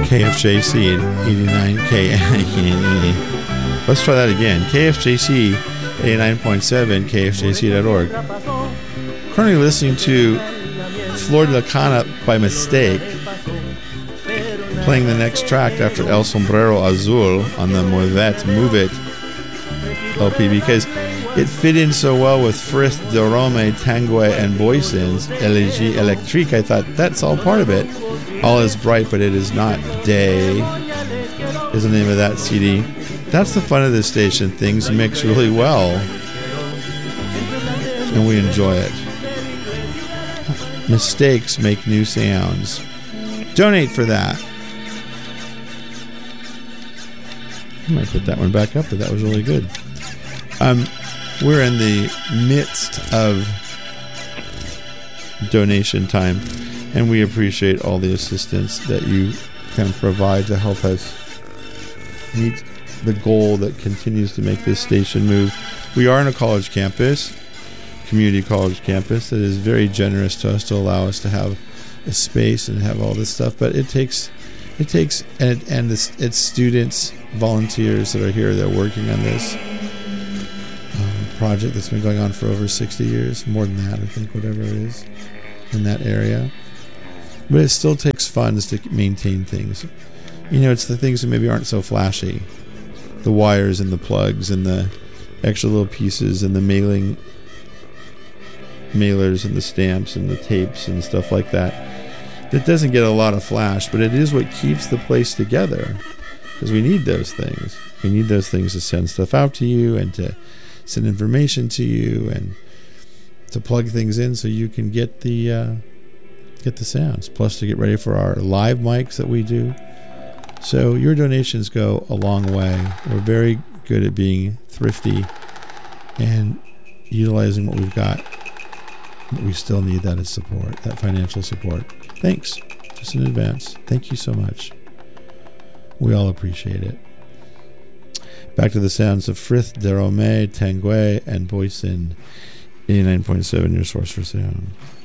KFJC 89K. Let's try that again. KFJC 89.7, KFJC.org. Currently listening to Flor de la Cana by mistake, playing the next track after El Sombrero Azul on the Move It LP because it fit in so well with Frith de Rome, Tangue, and Boysins, Elegie Electrique. I thought that's all part of it. All is bright, but it is not day is the name of that CD. That's the fun of this station. Things mix really well, and we enjoy it. Mistakes make new sounds. Donate for that. I might put that one back up, but that was really good. We're in the midst of donation time, and we appreciate all the assistance that you can provide to help us meet the goal that continues to make this station move. We are in a college campus, community college campus, that is very generous to us to allow us to have a space and have all this stuff, but it's students, volunteers that are here that are working on this project that's been going on for over 60 years, more than that, I think, whatever it is in that area. But it still takes funds to maintain things. You know, it's the things that maybe aren't so flashy, the wires and the plugs and the extra little pieces and the mailers and the stamps and the tapes and stuff like that. That doesn't get a lot of flash, but it is what keeps the place together, because we need those things. We need those things to send stuff out to you and to send information to you and to plug things in so you can get the sounds, plus to get ready for our live mics that we do. So your donations go a long way. We're very good at being thrifty and utilizing what we've got, but we still need that as support, that financial support. Thanks, just in advance. Thank you so much. We all appreciate it. Back to the sounds of Frith de Rome, Tangue, and Boysen, 89.7, your source for sound.